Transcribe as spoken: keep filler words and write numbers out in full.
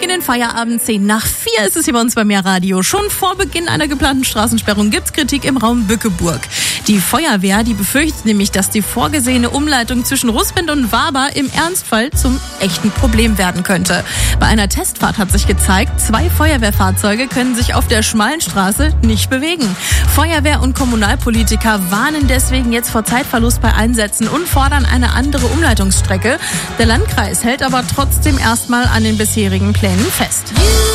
den Feierabend. Zehn nach vier ist es hier bei uns beim Mehrradio. Schon vor Beginn einer geplanten Straßensperrung gibt's Kritik im Raum Bückeburg. Die Feuerwehr, die befürchtet nämlich, dass die vorgesehene Umleitung zwischen Rußwind und Waber im Ernstfall zum echten Problem werden könnte. Bei einer Testfahrt hat sich gezeigt, zwei Feuerwehrfahrzeuge können sich auf der schmalen Straße nicht bewegen. Feuerwehr und Kommunalpolitiker warnen deswegen jetzt vor Zeitverlust bei Einsätzen und fordern eine andere Umleitungsstrecke. Der Landkreis hält aber trotzdem erstmal an den bisherigen Plänen fest.